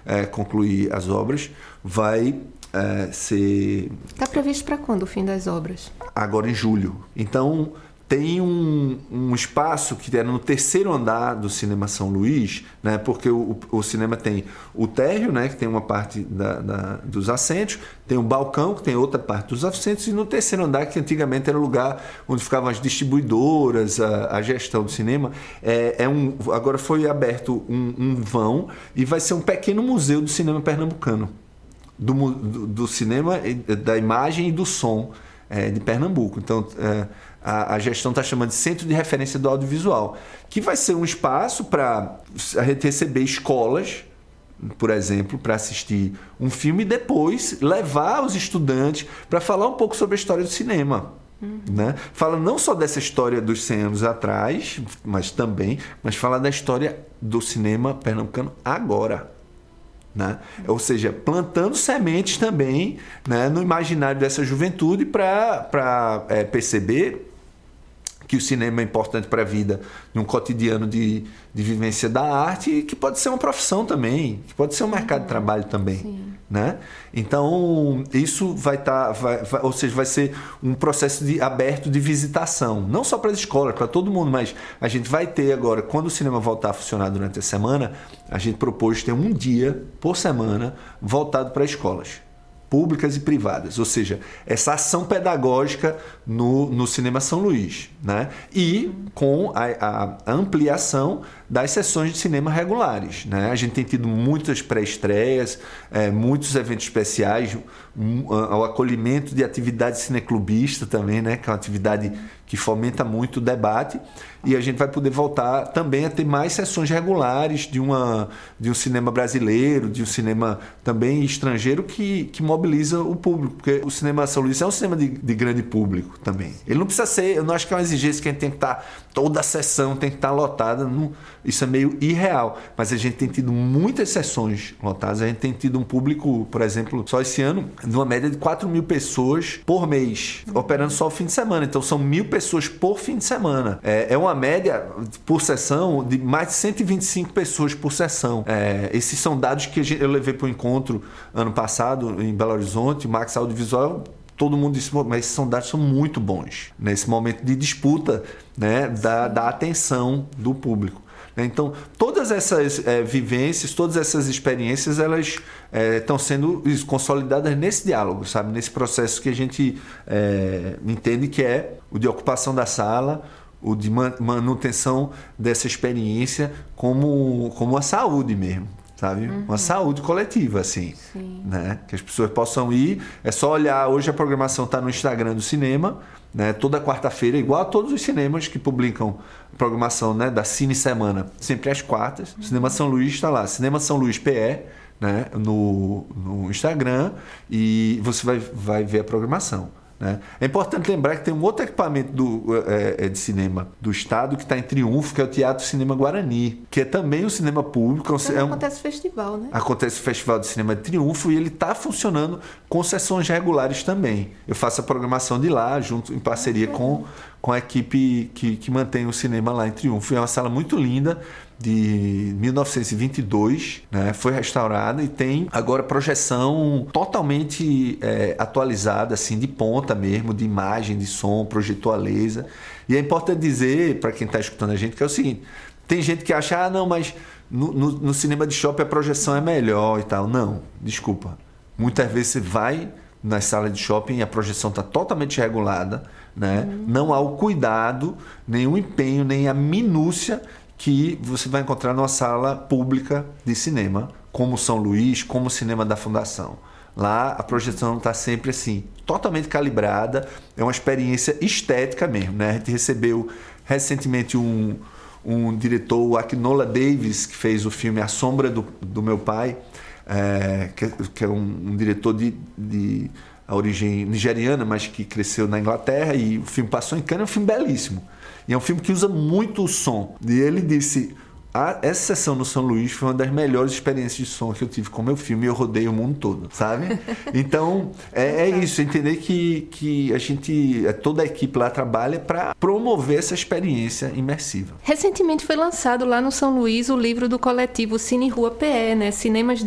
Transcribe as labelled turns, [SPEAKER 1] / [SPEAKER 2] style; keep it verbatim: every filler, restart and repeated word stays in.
[SPEAKER 1] é, concluir as obras, vai é, ser...
[SPEAKER 2] Está previsto para quando o fim das obras?
[SPEAKER 1] Agora em julho. Então, tem um, um espaço que era no terceiro andar do Cinema São Luís, né? Porque o, o cinema tem o térreo, né? Que tem uma parte da, da, dos assentos, tem um balcão, que tem outra parte dos assentos, e no terceiro andar, que antigamente era o lugar onde ficavam as distribuidoras, a, a gestão do cinema, é, é um, agora foi aberto um, um vão e vai ser um pequeno museu do cinema pernambucano, do, do, do cinema, da imagem e do som é, de Pernambuco. Então, é, A, a gestão está chamando de Centro de Referência do Audiovisual, que vai ser um espaço para a gente receber escolas, por exemplo, para assistir um filme e depois levar os estudantes para falar um pouco sobre a história do cinema. Uhum. Né? Fala não só dessa história dos cem anos atrás, mas também, mas fala da história do cinema pernambucano agora. Né? Ou seja, plantando sementes também, né, no imaginário dessa juventude para é, perceber que o cinema é importante para a vida, num cotidiano de, de vivência da arte, e que pode ser uma profissão também, que pode ser um mercado de trabalho também. Né? Então, isso vai estar, tá, vai, vai, ou seja, vai ser um processo de, aberto de visitação, não só para as escolas, para todo mundo, mas a gente vai ter agora, quando o cinema voltar a funcionar durante a semana, a gente propôs ter um dia por semana voltado para escolas públicas e privadas, ou seja, essa ação pedagógica no, no Cinema São Luís, né? E com a, a, a ampliação das sessões de cinema regulares, né? A gente tem tido muitas pré-estreias, é, muitos eventos especiais, um, o acolhimento de atividade cineclubista também, né? Que é uma atividade que fomenta muito o debate, e a gente vai poder voltar também a ter mais sessões regulares de, uma, de um cinema brasileiro, de um cinema também estrangeiro que, que mobiliza o público, porque o Cinema São Luís é um cinema de, de grande público também. Ele não precisa ser, eu não acho que é uma exigência que a gente tem que estar, toda a sessão tem que estar lotada, não, isso é meio irreal, mas a gente tem tido muitas sessões lotadas, a gente tem tido um público, por exemplo, só esse ano, de uma média de quatro mil pessoas por mês, operando só o fim de semana, então são mil pessoas por fim de semana. É, é uma média por sessão de mais de cento e vinte e cinco pessoas por sessão. É, esses são dados que eu levei para o encontro ano passado em Belo Horizonte, o Max Audiovisual. Todo mundo disse, mas esses são dados são muito bons nesse momento de disputa, né, da, da atenção do público. Então, todas essas é, vivências, todas essas experiências, elas estão é, sendo consolidadas nesse diálogo, sabe? Nesse processo que a gente é, entende que é o de ocupação da sala, o de manutenção dessa experiência como, como uma saúde mesmo. Sabe? Uhum. Uma saúde coletiva, assim. Sim. Né? Que as pessoas possam ir. É só olhar, hoje a programação está no Instagram do cinema, né? Toda quarta-feira, igual a todos os cinemas que publicam programação, né? Da Cine Semana, sempre às quartas. Uhum. Cinema São Luís está lá, Cinema São Luís P E, né? no, no Instagram, e você vai, vai ver a programação. Né? É importante lembrar que tem um outro equipamento do, é, de cinema do estado que está em Triunfo, que é o Teatro Cinema Guarani, que é também um cinema público.
[SPEAKER 2] Então,
[SPEAKER 1] é um,
[SPEAKER 2] acontece festival, né?
[SPEAKER 1] Acontece o Festival de Cinema de Triunfo, e ele está funcionando com sessões regulares também. Eu faço a programação de lá, junto em parceria ah, com, com a equipe que, que mantém o cinema lá em Triunfo. É uma sala muito linda, de mil novecentos e vinte e dois, né? Foi restaurada e tem agora projeção totalmente é, atualizada, assim, de ponta mesmo, de imagem, de som, projetou a laser. E é importante dizer, para quem está escutando a gente, que é o seguinte: tem gente que acha, ah, não, mas no, no, no cinema de shopping a projeção é melhor e tal. Não, desculpa. Muitas vezes você vai nas salas de shopping e a projeção está totalmente regulada, né? Uhum. Não há o cuidado, nem o empenho, nem a minúcia que você vai encontrar numa sala pública de cinema, como São Luís, como o Cinema da Fundação. Lá a projeção está sempre assim, totalmente calibrada, é uma experiência estética mesmo, né? A gente recebeu recentemente um, um diretor, o Akinola Davis, que fez o filme A Sombra do, do Meu Pai, é, que, que é um, um diretor de, de a origem nigeriana, mas que cresceu na Inglaterra, e o filme passou em Cannes, é um filme belíssimo. E é um filme que usa muito o som. E ele disse, ah, essa sessão no São Luís foi uma das melhores experiências de som que eu tive com o meu filme, e eu rodei o mundo todo, sabe? Então, é, é isso, entender que, que a gente, toda a equipe lá trabalha para promover essa experiência imersiva.
[SPEAKER 2] Recentemente foi lançado lá no São Luís o livro do coletivo Cine Rua P E, né? Cinemas